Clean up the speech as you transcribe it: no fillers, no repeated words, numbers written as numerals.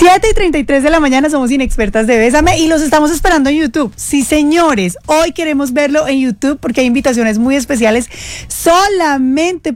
7:33 de la mañana, somos Inexpertas de Bésame y los estamos esperando en YouTube. Sí, señores, hoy queremos verlo en YouTube porque hay invitaciones muy especiales solamente